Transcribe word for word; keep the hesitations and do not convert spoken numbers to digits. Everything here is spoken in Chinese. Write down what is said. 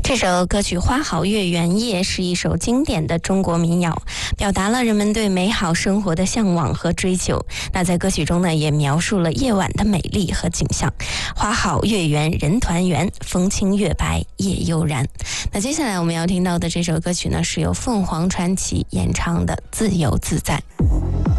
这首歌曲《花好月圆夜》是一首经典的中国民谣，表达了人们对美好生活的向往和追求。那在歌曲中呢，也描述了夜晚的美丽和景象。花好月圆人团圆，风清月白夜悠然。那接下来我们要听到的这首歌曲呢，是由凤凰传奇演唱的《自由自在》。